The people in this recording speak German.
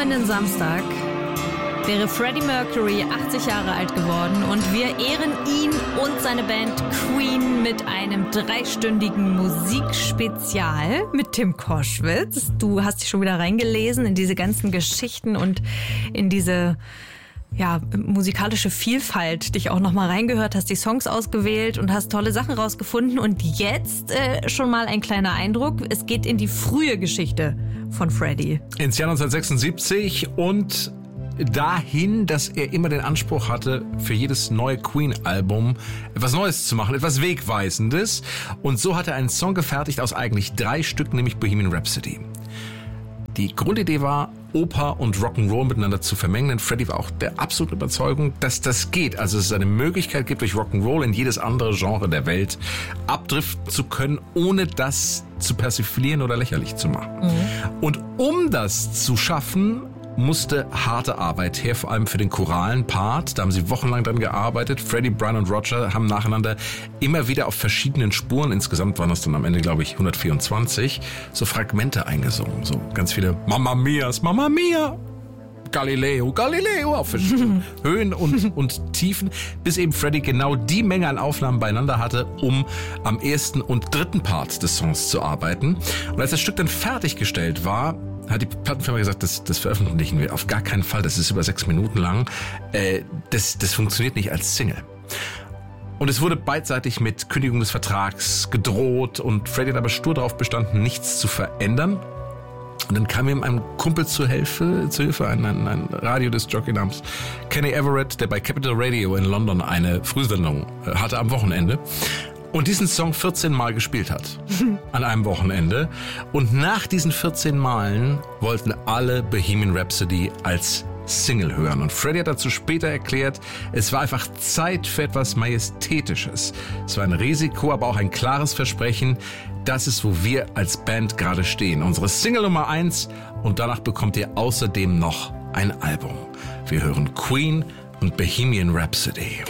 kommenden Samstag wäre Freddie Mercury 80 Jahre alt geworden und wir ehren ihn und seine Band Queen mit einem 3-stündigen Musikspezial mit Tim Koschwitz. Du hast dich schon wieder reingelesen in diese ganzen Geschichten und in diese musikalische Vielfalt, dich auch nochmal reingehört, hast die Songs ausgewählt und hast tolle Sachen rausgefunden. Und jetzt schon mal ein kleiner Eindruck. Es geht in die frühe Geschichte von Freddie. Ins Jahr 1976 und dahin, dass er immer den Anspruch hatte, für jedes neue Queen-Album etwas Neues zu machen, etwas Wegweisendes. Und so hat er einen Song gefertigt aus eigentlich 3 Stück, nämlich Bohemian Rhapsody. Die Grundidee war, Oper und Rock'n'Roll miteinander zu vermengen. Denn Freddie war auch der absoluten Überzeugung, dass das geht. Also dass es eine Möglichkeit gibt, durch Rock'n'Roll in jedes andere Genre der Welt abdriften zu können, ohne das zu persiflieren oder lächerlich zu machen. Und um das zu schaffen, musste harte Arbeit her, vor allem für den choralen Part. Da haben sie wochenlang dran gearbeitet. Freddie, Brian und Roger haben nacheinander immer wieder auf verschiedenen Spuren, insgesamt waren das dann am Ende, glaube ich, 124, so Fragmente eingesungen. So ganz viele Mamma Mias, Mamma Mia, Galileo, Galileo auf verschiedenen Höhen und Tiefen, bis eben Freddie genau die Menge an Aufnahmen beieinander hatte, um am ersten und dritten Part des Songs zu arbeiten. Und als das Stück dann fertiggestellt war, hat die Plattenfirma gesagt, das veröffentlichen wir auf gar keinen Fall, das ist über 6 Minuten lang, das funktioniert nicht als Single. Und es wurde beidseitig mit Kündigung des Vertrags gedroht und Freddie hat aber stur darauf bestanden, nichts zu verändern. Und dann kam ihm ein Kumpel zur Hilfe, ein Radiodisc-Jockey namens Kenny Everett, der bei Capital Radio in London eine Frühsendung hatte am Wochenende. Und diesen Song 14 Mal gespielt hat. An einem Wochenende. Und nach diesen 14 Malen wollten alle Bohemian Rhapsody als Single hören. Und Freddie hat dazu später erklärt, es war einfach Zeit für etwas Majestätisches. Es war ein Risiko, aber auch ein klares Versprechen. Das ist, wo wir als Band gerade stehen. Unsere Single Nummer 1. Und danach bekommt ihr außerdem noch ein Album. Wir hören Queen und Bohemian Rhapsody.